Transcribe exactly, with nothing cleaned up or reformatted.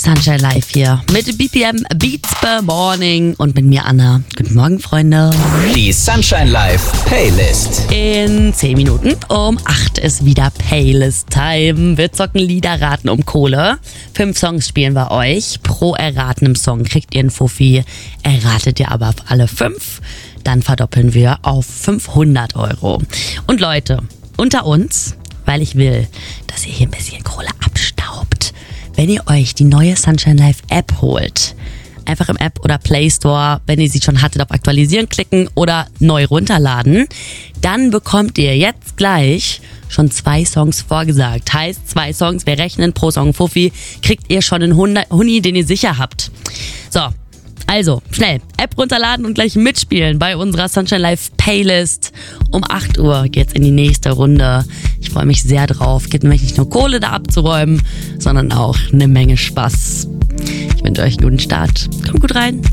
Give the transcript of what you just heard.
Sunshine Live hier mit B P M Beats per Morning und mit mir Anna. Guten Morgen, Freunde. Die Sunshine Live Playlist. In zehn Minuten um acht ist wieder Playlist-Time. Wir zocken Lieder raten um Kohle. Fünf Songs spielen wir euch. Pro erratenem Song kriegt ihr einen Fuffi. Erratet ihr aber auf alle fünf, dann verdoppeln wir auf fünfhundert Euro. Und Leute, unter uns, weil ich will, dass ihr hier ein bisschen Kohle abstaubt, wenn ihr euch die neue Sunshine Live App holt, einfach im App oder Play Store, wenn ihr sie schon hattet, auf Aktualisieren klicken oder neu runterladen, dann bekommt ihr jetzt gleich schon zwei Songs vorgesagt. Heißt, zwei Songs, wir rechnen pro Song Fuffi, kriegt ihr schon einen Huni, den ihr sicher habt. So, also schnell App runterladen und gleich mitspielen bei unserer Sunshine Live Playlist. Um acht Uhr geht's in die nächste Runde. Ich freue mich sehr drauf. Geht nämlich nicht nur Kohle da abzuräumen, sondern auch eine Menge Spaß. Ich wünsche euch einen guten Start. Kommt gut rein.